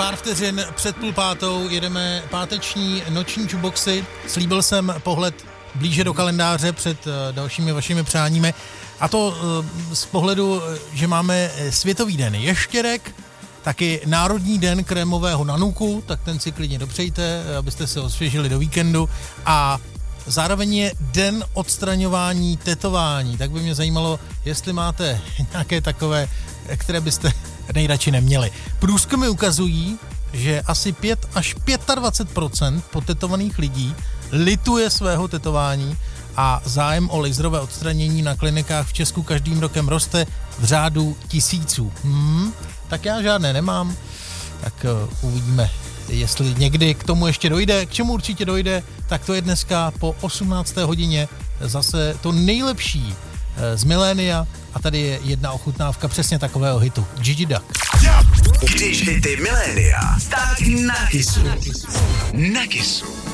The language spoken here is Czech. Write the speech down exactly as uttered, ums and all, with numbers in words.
Pár vteřin před půl pátou jedeme páteční noční jukeboxy. Slíbil jsem pohled blíže do kalendáře před dalšími vašimi přáními. A to z pohledu, že máme Světový den ještěrek, taky Národní den krémového nanuku, tak ten si klidně dopřejte, abyste se osvěžili do víkendu. A zároveň je den odstraňování tetování. Tak by mě zajímalo, jestli máte nějaké takové, které byste nejradši neměli. Průzkumy ukazují, že asi pět až dvacet pět procent potetovaných lidí lituje svého tetování a zájem o laserové odstranění na klinikách v Česku každým rokem roste v řádu tisíců. Hmm, tak já žádné nemám, tak uh, uvidíme, jestli někdy k tomu ještě dojde. K čemu určitě dojde, tak to je dneska po osmnácté hodině zase to nejlepší uh, z milénia a tady je jedna ochutnávka přesně takového hitu. Gigi Duck. Když hity milénia, tak na Kissu. Na Kissu.